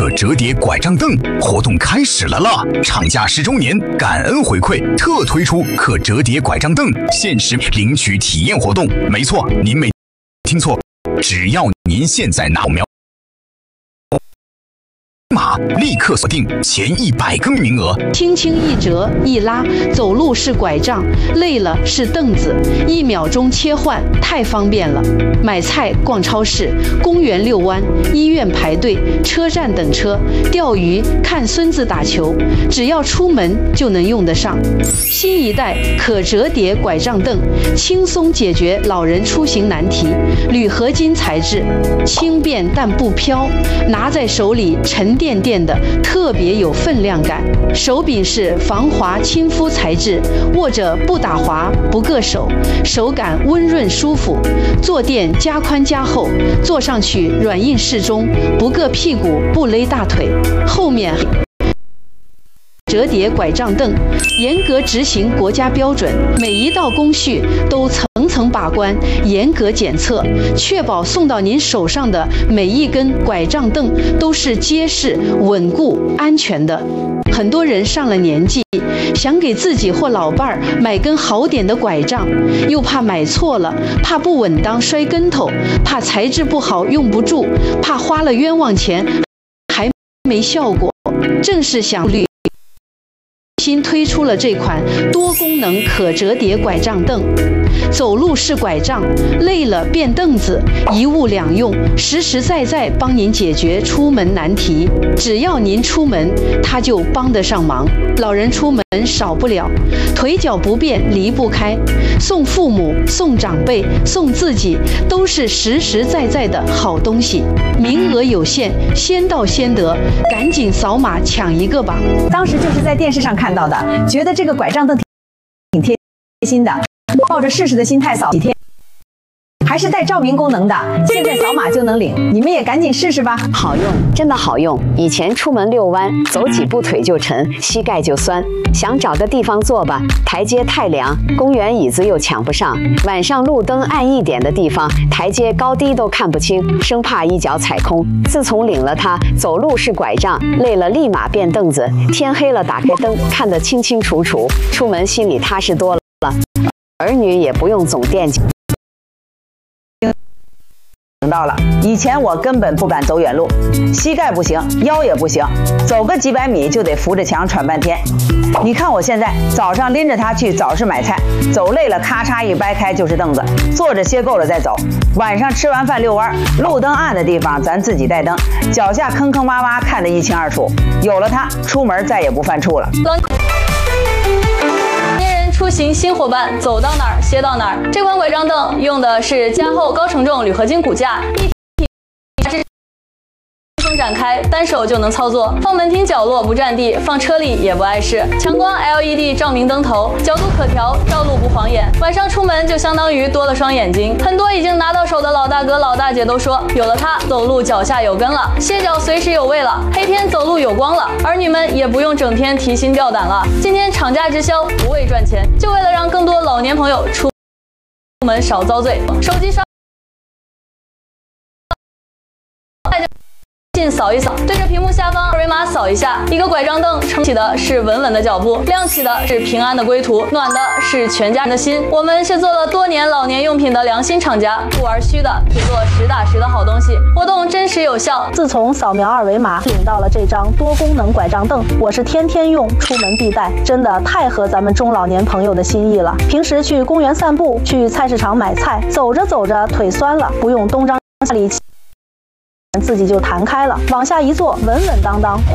可折叠拐杖凳活动开始了啦！厂家10周年感恩回馈，特推出可折叠拐杖凳限时领取体验活动。没错，您没听错，只要您现在扫描码，立刻锁定前100个名额。 轻轻一折一拉，走路是拐杖，累了是凳子，1秒钟切换，太方便了。买菜、逛超市、公园遛弯、医院排队、车站等车、钓鱼、看孙子打球，只要出门就能用得上。新一代可折叠拐杖凳，轻松解决老人出行难题。铝合金材质，轻便但不飘，拿在手里沉甸甸的，特别有分量感。手柄是防滑亲肤材质，握着不打滑不硌手，手感温润舒服。坐垫加宽加厚，坐上去软硬适中，不硌屁股不勒大腿。后面折叠拐杖凳严格执行国家标准，每一道工序都层层把关，严格检测，确保送到您手上的每一根拐杖凳都是结实、稳固、安全的。很多人上了年纪，想给自己或老伴儿买根好点的拐杖，又怕买错了，怕不稳当摔跟头，怕材质不好用不住，怕花了冤枉钱还没效果。正是想新推出了这款多功能可折叠拐杖凳，走路是拐杖，累了变凳子，一物两用，实实在在帮您解决出门难题。只要您出门，它就帮得上忙。老人出门少不了，腿脚不便离不开，送父母、送长辈、送自己，都是实实在在的好东西。名额有限，先到先得，赶紧扫码抢一个吧！ 当时就是在电视上看到的，觉得这个拐杖凳挺贴心的，抱着试试的心态扫几天，还是带照明功能的，现在扫码就能领，你们也赶紧试试吧。 好用，真的好用。以前出门遛弯，走几步腿就沉，膝盖就酸，想找个地方坐吧，台阶太凉，公园椅子又抢不上，晚上路灯暗一点的地方，台阶高低都看不清，生怕一脚踩空。自从领了它，走路是拐杖，累了立马变凳子，天黑了打开灯，看得清清楚楚，出门心里踏实多了，儿女也不用总惦记。 到了，以前我根本不敢走远路，膝盖不行，腰也不行，走个几百米就得扶着墙喘半天。你看我现在，早上拎着它去早市买菜，走累了咔嚓一掰开就是凳子，坐着歇够了再走。晚上吃完饭遛弯，路灯暗的地方咱自己带灯，脚下坑坑洼洼看得一清二楚。有了它，出门再也不犯怵了。 出行新伙伴，走到哪儿歇到哪儿。这款拐杖凳用的是加厚高承重铝合金骨架，一体展开，单手就能操作，放门厅角落不占地，放车里也不碍事。强光 LED 照明灯头，角度可调，照路不晃眼，晚上出门就相当于多了双眼睛。很多已经拿到手的老大哥老大姐都说，有了它，走路脚下有根了，歇脚随时有位了，黑天走路有光了，儿女们也不用整天提心吊胆了。今天厂家直销，不为赚钱，就为了让更多老年朋友出门少遭罪。手机上扫一扫，对着屏幕下方二维码扫一下，一个拐杖凳撑起的是稳稳的脚步，亮起的是平安的归途，暖的是全家人的心。我们是做了多年老年用品的良心厂家，不玩虚的，只做实打实的好东西。活动真实有效。 自从扫描二维码领到了这张多功能拐杖凳，我是天天用，出门必带，真的太合咱们中老年朋友的心意了。平时去公园散步，去菜市场买菜，走着走着腿酸了，不用东张西望，自己就弹开了，往下一坐，稳稳当当，